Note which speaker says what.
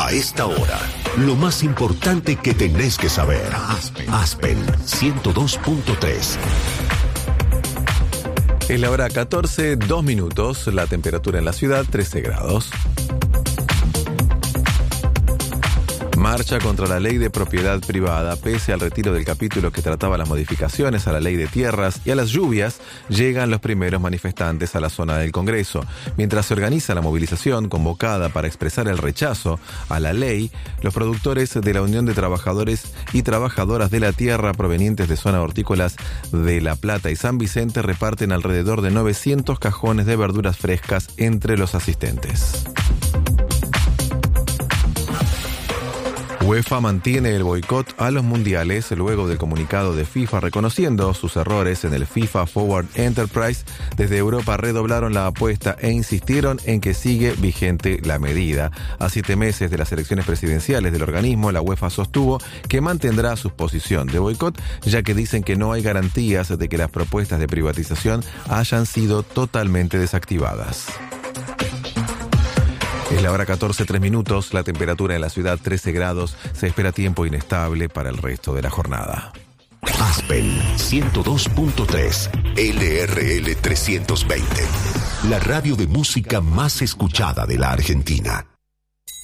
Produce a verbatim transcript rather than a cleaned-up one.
Speaker 1: A esta hora, lo más importante que tenés que saber. Aspen, Aspen ciento dos punto tres.
Speaker 2: Es la hora catorce, dos minutos, la temperatura en la ciudad trece grados. Marcha contra la ley de propiedad privada. Pese al retiro del capítulo que trataba las modificaciones a la ley de tierras y a las lluvias, llegan los primeros manifestantes a la zona del Congreso. Mientras se organiza la movilización convocada para expresar el rechazo a la ley, los productores de la Unión de Trabajadores y Trabajadoras de la Tierra provenientes de zonas hortícolas de La Plata y San Vicente reparten alrededor de novecientos cajones de verduras frescas entre los asistentes. UEFA mantiene el boicot a los mundiales luego del comunicado de FIFA reconociendo sus errores en el FIFA Forward Enterprise. Desde Europa redoblaron la apuesta e insistieron en que sigue vigente la medida. A siete meses de las elecciones presidenciales del organismo, la UEFA sostuvo que mantendrá su posición de boicot, ya que dicen que no hay garantías de que las propuestas de privatización hayan sido totalmente desactivadas. Es la hora catorce, tres minutos, la temperatura en la ciudad trece grados, se espera tiempo inestable para el resto de la jornada.
Speaker 1: Aspen ciento dos punto tres, L R L trescientos veinte, la radio de música más escuchada de la Argentina.